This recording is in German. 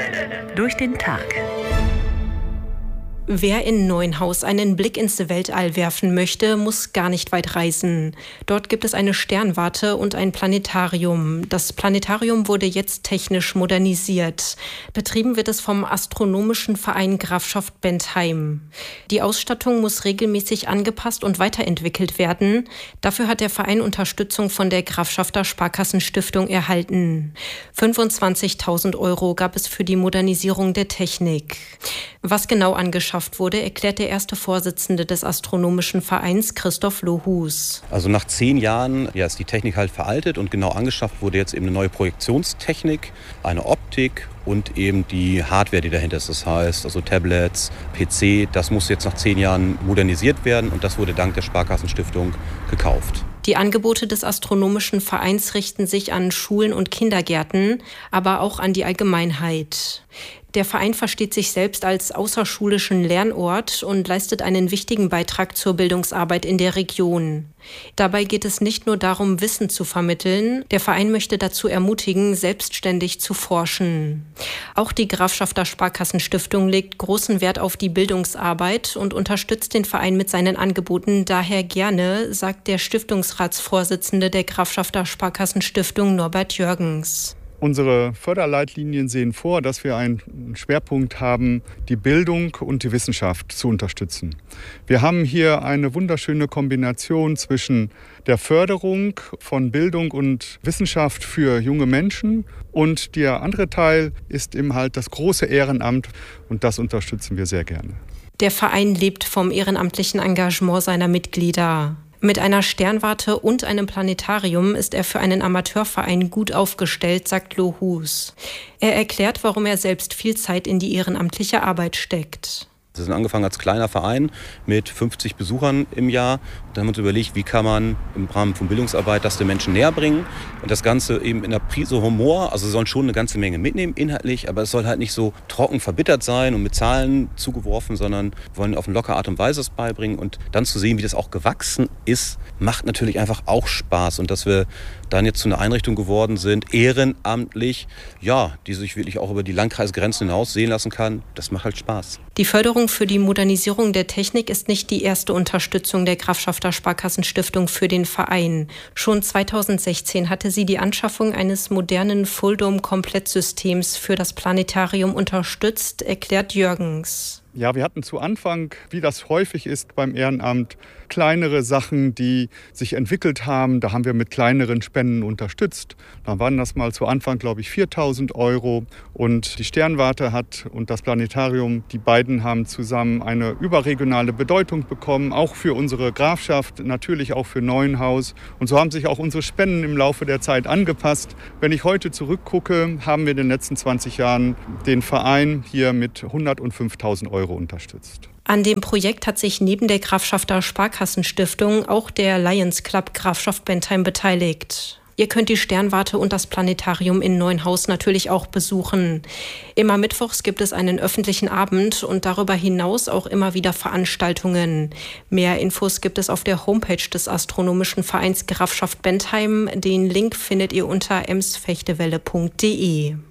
Durch den Tag. Wer in Neuenhaus einen Blick ins Weltall werfen möchte, muss gar nicht weit reisen. Dort gibt es eine Sternwarte und ein Planetarium. Das Planetarium wurde jetzt technisch modernisiert. Betrieben wird es vom Astronomischen Verein Grafschaft Bentheim. Die Ausstattung muss regelmäßig angepasst und weiterentwickelt werden. Dafür hat der Verein Unterstützung von der Grafschafter Sparkassenstiftung erhalten. 25.000 € gab es für die Modernisierung der Technik. Was genau angeschafft wurde, erklärt der erste Vorsitzende des Astronomischen Vereins, Christoph Lohus. Also nach 10 Jahren ist die Technik halt veraltet und genau angeschafft wurde jetzt eben eine neue Projektionstechnik, eine Optik und eben die Hardware, die dahinter ist. Das heißt, also Tablets, PC, das muss jetzt nach 10 Jahren modernisiert werden und das wurde dank der Sparkassenstiftung gekauft. Die Angebote des Astronomischen Vereins richten sich an Schulen und Kindergärten, aber auch an die Allgemeinheit. Der Verein versteht sich selbst als außerschulischen Lernort und leistet einen wichtigen Beitrag zur Bildungsarbeit in der Region. Dabei geht es nicht nur darum, Wissen zu vermitteln. Der Verein möchte dazu ermutigen, selbstständig zu forschen. Auch die Grafschafter Sparkassenstiftung legt großen Wert auf die Bildungsarbeit und unterstützt den Verein mit seinen Angeboten daher gerne, sagt der Stiftungsratsvorsitzende der Grafschafter Sparkassenstiftung, Norbert Jürgens. Unsere Förderleitlinien sehen vor, dass wir einen Schwerpunkt haben, die Bildung und die Wissenschaft zu unterstützen. Wir haben hier eine wunderschöne Kombination zwischen der Förderung von Bildung und Wissenschaft für junge Menschen und der andere Teil ist eben halt das große Ehrenamt und das unterstützen wir sehr gerne. Der Verein lebt vom ehrenamtlichen Engagement seiner Mitglieder. Mit einer Sternwarte und einem Planetarium ist er für einen Amateurverein gut aufgestellt, sagt Lohus. Er erklärt, warum er selbst viel Zeit in die ehrenamtliche Arbeit steckt. Wir sind angefangen als kleiner Verein mit 50 Besuchern im Jahr. Dann haben wir uns überlegt, wie kann man im Rahmen von Bildungsarbeit das den Menschen näher bringen. Und das Ganze eben in der Prise Humor. Also sie sollen schon eine ganze Menge mitnehmen inhaltlich, aber es soll halt nicht so trocken verbittert sein und mit Zahlen zugeworfen, sondern wir wollen auf eine lockere Art und Weise es beibringen. Und dann zu sehen, wie das auch gewachsen ist, macht natürlich einfach auch Spaß. Und dass wir dann jetzt zu einer Einrichtung geworden sind, ehrenamtlich, die sich wirklich auch über die Landkreisgrenzen hinaus sehen lassen kann, das macht halt Spaß. Die Förderung für die Modernisierung der Technik ist nicht die erste Unterstützung der Grafschafter Sparkassenstiftung für den Verein. Schon 2016 hatte sie die Anschaffung eines modernen Fulldom-Komplettsystems für das Planetarium unterstützt, erklärt Jürgens. Ja, wir hatten zu Anfang, wie das häufig ist beim Ehrenamt, kleinere Sachen, die sich entwickelt haben. Da haben wir mit kleineren Spenden unterstützt. Da waren das mal zu Anfang, glaube ich, 4.000 €. Und die Sternwarte und das Planetarium, die beiden haben zusammen eine überregionale Bedeutung bekommen, auch für unsere Grafschaft, natürlich auch für Neuenhaus. Und so haben sich auch unsere Spenden im Laufe der Zeit angepasst. Wenn ich heute zurückgucke, haben wir in den letzten 20 Jahren den Verein hier mit 105.000 € unterstützt. An dem Projekt hat sich neben der Grafschafter Sparkassenstiftung auch der Lions Club Grafschaft Bentheim beteiligt. Ihr könnt die Sternwarte und das Planetarium in Neuenhaus natürlich auch besuchen. Immer mittwochs gibt es einen öffentlichen Abend und darüber hinaus auch immer wieder Veranstaltungen. Mehr Infos gibt es auf der Homepage des Astronomischen Vereins Grafschaft Bentheim. Den Link findet ihr unter emsfechtewelle.de.